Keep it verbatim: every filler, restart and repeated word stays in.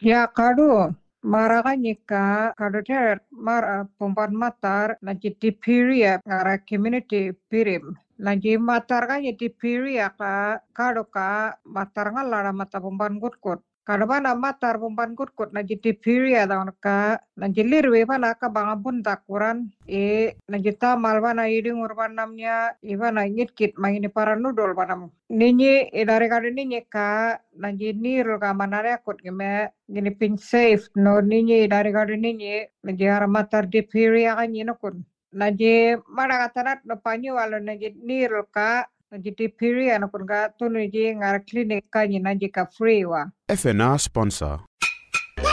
Ya kadu maraganya ka kadu ter mar pompan matar nanti dipiri ya ngara community pirim. Nanti matar kan di piri ya ka kadu ka matar ngalara mata pompan kutkut. Kadu mana matar pompan kutkut nanti dipiri ya tahun ka nanti lirwe mana ka bangapun takuran e nanti tamal mana iding urban namnya ibana nyitkit maini para nudol panam. Ninyi idare kadu ninyi ka nanti nirul ka manare akut gime gini pin safe no ninyi dari kadu ninyi nanti matar dipiri ya kan yinukun. Nanti mana katanat no panyu walau nanti nirul ka nanti dipiri ya nukun ka tunu ji ngar klinik ka nanti ka free wa. F N R sponsor